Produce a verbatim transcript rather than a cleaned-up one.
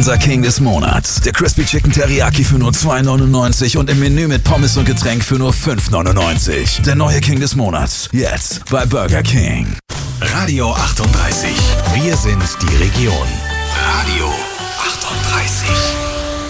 unser King des Monats. Der Crispy Chicken Teriyaki für nur zwei neunundneunzig und im Menü mit Pommes und Getränk für nur fünf neunundneunzig. Der neue King des Monats. Jetzt bei Burger King. Radio achtunddreißig. Wir sind die Region. Radio achtunddreißig.